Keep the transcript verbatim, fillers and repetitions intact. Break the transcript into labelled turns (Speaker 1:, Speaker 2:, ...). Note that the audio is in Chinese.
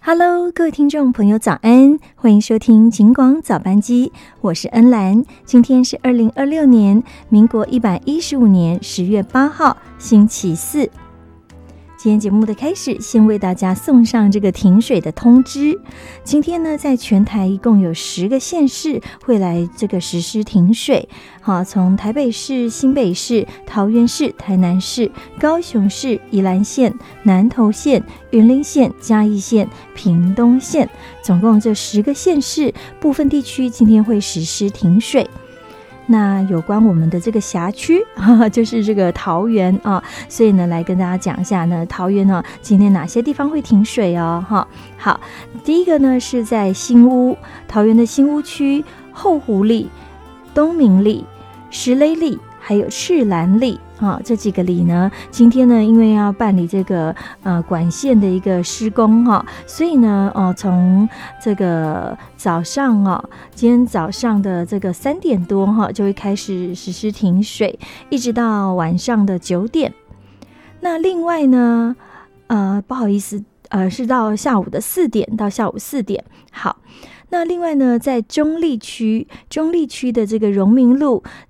Speaker 1: Hello， 各位听众朋友，早安！欢迎收听警广早班机，我是恩兰。今天是二零二六年民国一百一十五年十月八号，星期四。今天节目的开始，先为大家送上这个停水的通知。今天呢，在全台一共有十个县市会来这个实施停水。好，从台北市、新北市、桃园市、台南市、高雄市、宜兰县、南投县、云林县、嘉义县、屏东县，总共这十个县市，部分地区今天会实施停水。那有关我们的这个辖区，就是这个桃园啊，所以呢，来跟大家讲一下呢，桃园呢今天哪些地方会停水哦？哈，好，第一个呢是在新屋，桃园的新屋区、后湖里、东明里、石雷里，还有赤兰里啊，这几个里呢，今天呢，因为要办理这个呃管线的一个施工哈、啊，所以呢，哦、呃，从这个早上啊，今天早上的这个三点多哈、啊，就会开始实施停水，一直到晚上的九点。那另外呢，呃，不好意思，呃，是到下午的四点到下午四点。好。那另外呢，在中立区，中立区的这个荣民路